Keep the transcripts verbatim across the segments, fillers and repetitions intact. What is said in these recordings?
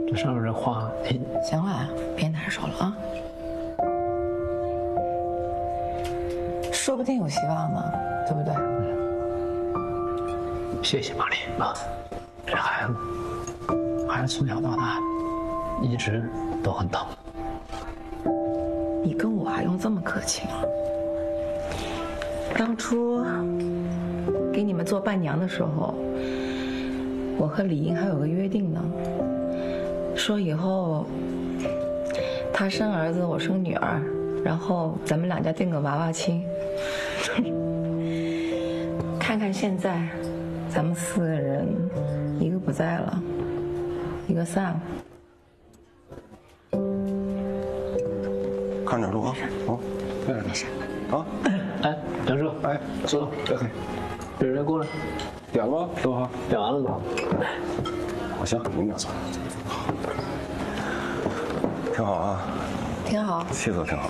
这上面这话，哎， 行了，别难受了啊。说不定有希望呢，对不对？ 嗯、谢谢玛丽啊，这孩子，孩子从小到大一直都很疼。 你跟我还用这么客气吗？当初给你们做伴娘的时候，我和李英还有个约定呢，说以后他生儿子，我生女儿，然后咱们两家定个娃娃亲。看看现在，咱们四个人，一个不在了，一个散了。 看点路啊！哦， 没事啊！ 哎，梁叔，哎，走， 哎， 这人过来， 点了， 多好，点完了吗？ 好像明点走，挺好啊， 挺好， 气色挺好。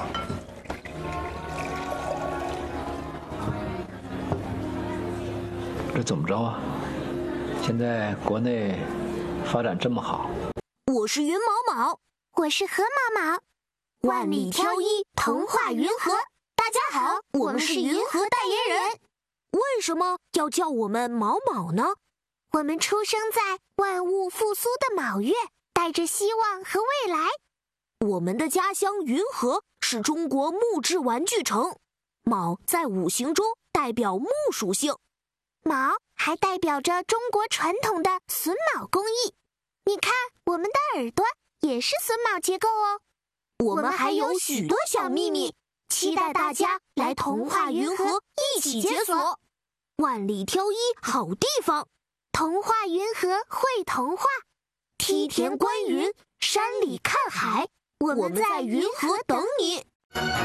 这怎么着啊？现在国内发展这么好。 我是云毛毛， 我是河毛毛， 万里挑一，童话云和。大家好，我们是云和代言人。为什么要叫我们毛毛呢？ 我们出生在万物复苏的卯月，带着希望和未来。 我们的家乡云和是中国木质玩具城，卯在五行中代表木属性， 卯还代表着中国传统的榫卯工艺。你看，我们的耳朵也是榫卯结构哦。 我们还有许多小秘密，期待大家来童话云和一起解锁。万里挑一好地方， 童话云和会童话， 梯田观云，山里看海，我们在云和等你。